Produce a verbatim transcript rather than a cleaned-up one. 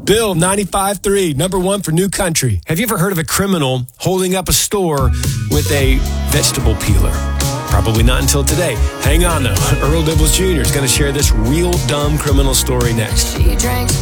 Bill, ninety-five three, number one for New Country. Have you ever heard of a criminal holding up a store with a vegetable peeler? Probably not until today. Hang on, though. Earl Dibbles Junior is going to share this real dumb criminal story next. She drank